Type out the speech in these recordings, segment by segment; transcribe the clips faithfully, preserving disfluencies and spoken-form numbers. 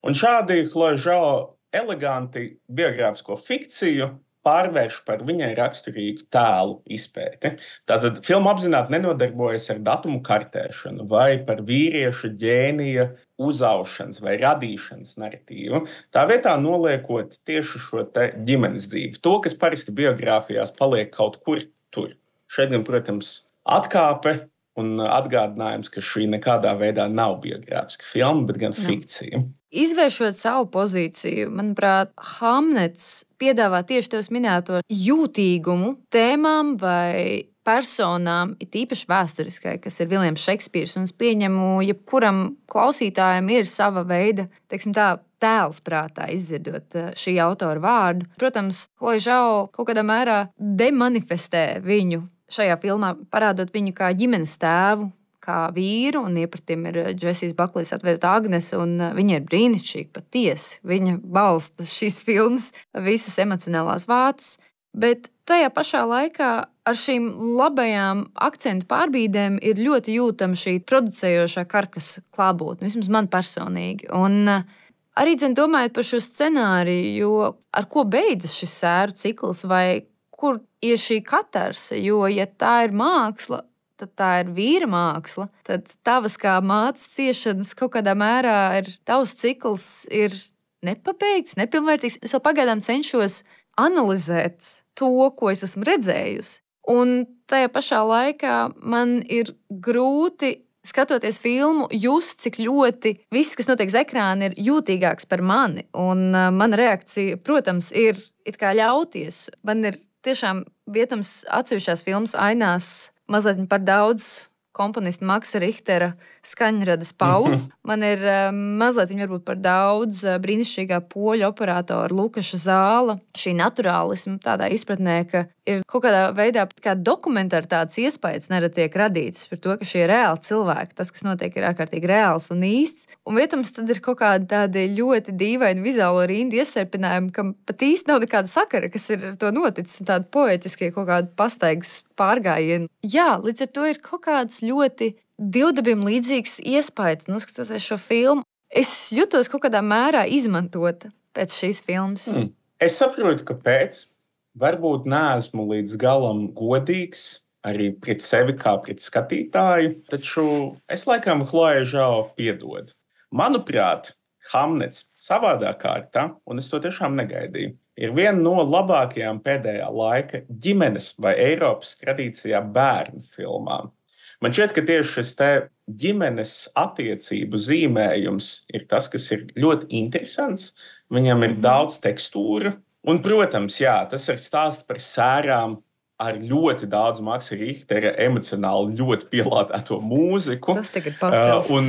Un šādi Chloe Zhao eleganti biogrāfisko fikciju pārvērš par viņai raksturīgu tēlu izpēti. Tātad filma apzināti nenodarbojas ar datumu kartēšanu vai par vīrieša ģēnija uzaušanas vai radīšanas naratīvu. Tā vietā noliekot tieši šo te ģimenes dzīvi. To, kas parasti biogrāfijās paliek kaut kur tur. Šeit gan, protams, atkāpe un atgādinājums, ka šī nekādā veidā nav biogrāfiska filma, bet gan fikcija. Izvēršot savu pozīciju, manuprāt, Hamnets piedāvā tieši tevis minēto jūtīgumu tēmām vai personām, it īpaši vēsturiskai, kas ir Viljams Šekspīrs. Un es pieņemu, jebkuram klausītājam ir sava veida, teiksim tā, tēls prātā izdzirdot šī autora vārdu. Protams, Chloe Zhao kaut kādā mērā demanifestē viņu šajā filmā, parādot viņu kā ģimenes tēvu, kā vīru, un iepratim ir Džesijas Baklīs atvedot Agnese, un viņa ir brīnišķīga patiesi. Viņa balsta šīs filmas visas emocionālās vātas, bet tajā pašā laikā ar šīm labajām akcentu pārbīdēm ir ļoti jūtama šī producējošā karkas klābūtne, vismaz man personīgi. Un arī dzen domājot par šo scenāriju, jo ar ko beidzas šis sēru cikls, vai kur ir šī katarse, jo, ja tā ir māksla, tad tā ir vīra māksla, tad tavas kā mātes ciešanas kaut kādā mērā ir, tavs cikls ir nepabeigts, nepilnvērtīgs. Es vēl pagaidām cenšos analizēt to, ko es esmu redzējusi. Un tajā pašā laikā man ir grūti, skatoties filmu, just, cik ļoti viss, kas notiek uz ekrāna, ir jūtīgāks par mani. Un uh, mana reakcija, protams, ir it kā ļauties. Man ir tiešām vietams atsevišķās filmas ainās mazliet par daudz komponista Maksa Richtera skaņradas Paulu. Man ir mazliet varbūt par daudz brīnišķīgā poļu operatora Lukaša Zāla. Šī naturālisma tādā izpratnē, ka ir kaut kādā veidā kā dokumentaritātes iespējas nerad tiek radīts par to, ka šie reāli cilvēki, tas, kas notiek, ir ārkārtīgi reāls un īsts. Un vietams tad ir kaut kādi tādi ļoti dīvaini vizuālo rindu iestarpinājumi, kam pat īsti nav nekāda sakara, kas ir ar to noticis, un tādi poetiskie kaut kādi pastaigas pārgājieni. Jā, līdz ar to ir kaut kāds ļoti divdabim līdzīgs iespējas, noskatoties šo filmu. Es jutos kaut kādā mērā izmantota pēc šīs filmas. Mm. Es saprotu, kāpēc. Varbūt neesmu līdz galam godīgs arī pret sevi kā pret skatītāju, taču es laikam Chloe Zhao piedodu. Manuprāt, Hamnets savādā kārtā, un es to tiešām negaidīju, ir viena no labākajām pēdējā laika ģimenes vai Eiropas tradīcijā bērnu filmām. Man šķiet, ka tieši šis te ģimenes attiecību zīmējums ir tas, kas ir ļoti interesants. Viņam ir daudz tekstūra. Un, protams, jā, tas ir stāsts par sērām ar ļoti daudz Maksa Richtera emocionāli ļoti pielādēto mūziku. Tas tagad pastels. Uh,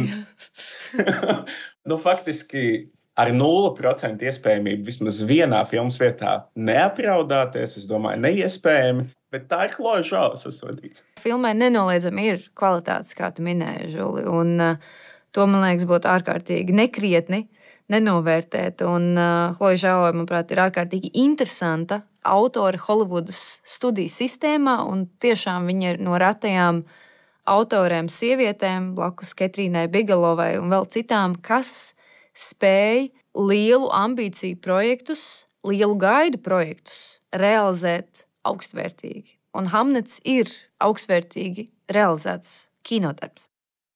un, nu, faktiski ar nulle procentu iespējamību vismaz vienā filmas vietā neapraudāties, es domāju, neiespējami. Bet tā ir Chloe Zhao sasodīts. Filmai nenoliedzami ir kvalitātes, kā tu minēji, Žuli. Un uh, to, man liekas, būtu ārkārtīgi nekrietni nenovērtēt. Un uh, Chloe Zhao, manuprāt, ir ārkārtīgi interesanta autore Holivudas studiju sistēmā. Un tiešām viņa ir no ratajām autorēm sievietēm, blakus Ketrīnai Bigelovai un vēl citām, kas spēj lielu ambīciju projektus, lielu gaidu projektus realizēt augstvērtīgi. Un Hamnets ir augstvērtīgi realizēts kinodarbs.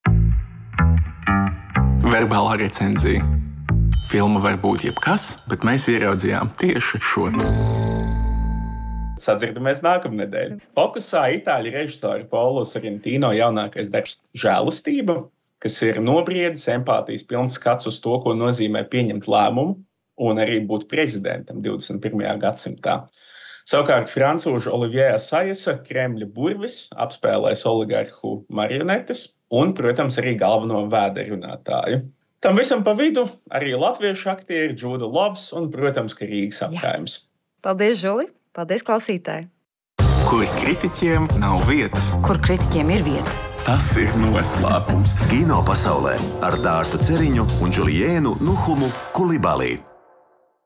Verbālā recenzija. Filma var būt jebkas, bet mēs ieraudzījām tieši šo. Sadzirdamies nākamnedēļ. Fokusā itāļu režisora Paolo Sorrentino jaunākais darbs Žēlastība, kas ir nobriedis, empātijas pilns skats uz to, ko nozīmē pieņemt lēmumu un arī būt prezidentam divdesmit pirmajā gadsimtā. Savukārt francūžu Olivier Assayasa Kremļa burvis apspēlēs oligarhu marionetes un, protams, arī galveno vēderunātāju. Tam visam pa vidu arī latviešu aktieri Džūda Lovs un, protams, ka Rīgas apkaimes. Paldies, Žuli! Paldies, klausītāji! Kur kritiķiem nav vietas. Kur kritiķiem ir vieta. Tas ir noslēpums. Kino pasaulē ar Dārtu Ceriņu un Džuliēnu Nuhumu Kulibalī.